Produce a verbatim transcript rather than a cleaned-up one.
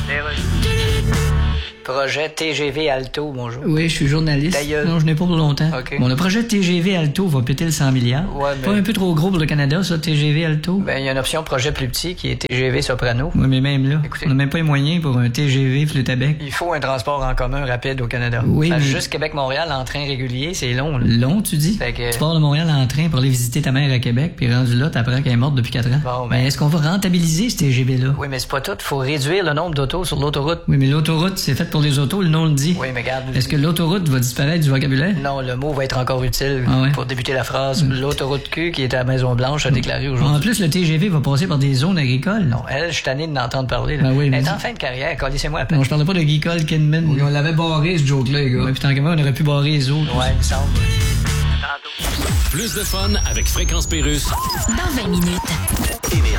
Projet T G V Alto, bonjour. Oui, je suis journaliste. Non, je n'ai pas pour longtemps. Okay. Bon, le projet T G V Alto va péter le cent milliards. Ouais, mais... Pas un peu trop gros pour le Canada, ça, T G V Alto? Ben, il y a une option projet plus petit qui est T G V Soprano. Oui, mais même là, Écoutez, on n'a même pas les moyens pour un T G V flûte à bec. Il faut un transport en commun rapide au Canada. Oui, Parce mais... Juste Québec-Montréal en train régulier, c'est long, là. Long, tu dis? Fait que... Tu pars de Montréal en train pour aller visiter ta mère à Québec, puis rendu là, t'apprends qu'elle est morte depuis quatre ans. Bon, ben... Mais est-ce qu'on va rentabiliser ce T G V-là? Oui, mais c'est pas tout. Faut réduire le nombre d'autos sur l'autoroute. Oui, mais l'autoroute, c'est fait pour les autos, le nom le dit. Oui, mais regarde... Est-ce que l'autoroute va disparaître du vocabulaire? Non, le mot va être encore utile ah ouais? pour débuter la phrase. Mm. L'autoroute Q qui est à la Maison-Blanche a déclaré aujourd'hui. En plus, le T G V va passer par des zones agricoles. Non, elle, je suis tanné de l'entendre parler. Là. Ben oui, mais... Elle est en fin de carrière, collissez-moi à peine. Non, je parlais pas de Guy Cole Kinman. Oui, on l'avait barré, ce joke-là, les gars. Ouais, puis tant qu'à moi, on aurait pu barrer les autres. Ouais, il me semble. Plus de fun avec Fréquence Pérusse. Dans vingt minutes.